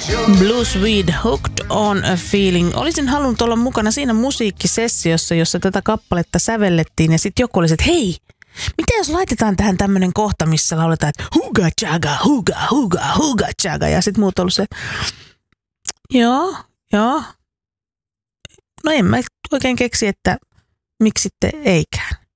Blue Sweet Hooked on a Feeling. Olisin halunnut olla mukana siinä musiikkisessiossa, jossa tätä kappaletta sävellettiin ja sitten joku oli, että hei, mitä jos laitetaan tähän tämmöinen kohta, missä lauletaan, että huga chaga, huga, huga, huga chaga. Ja sitten muut on ollut se, joo. No en mä oikein keksi, että miksi sitten eikään.